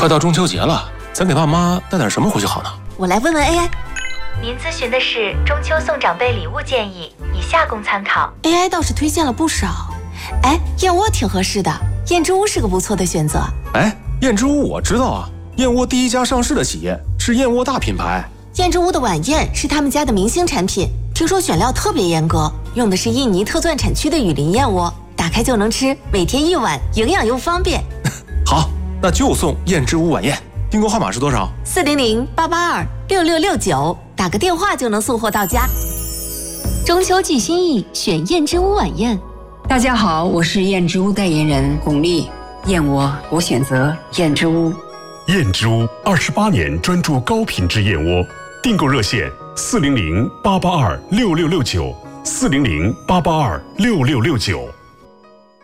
快到中秋节了，咱给爸妈带点什么回去好呢？ 我来问问 AI。 您咨询的是中秋送长辈礼物建议，以下供参考。 AI 倒是推荐了不少。哎，燕窝挺合适的，燕之屋是个不错的选择。 哎，燕之屋我知道啊，燕窝第一家上市的企业，是燕窝大品牌。 燕之屋的晚宴是他们家的明星产品，听说选料特别严格，用的是印尼特钻产区的雨林燕窝，打开就能吃，每天1碗，营养又方便。 好，那就送燕之屋晚宴。订购号码是多少 ？400-882-6669，打个电话就能送货到家。 中秋寄心意，选燕之屋晚宴。 大家好，我是燕之屋代言人巩俐。燕窝，我选择燕之屋。 燕之屋28年专注高品质燕窝，订购热线400-882-6669，400-882-6669。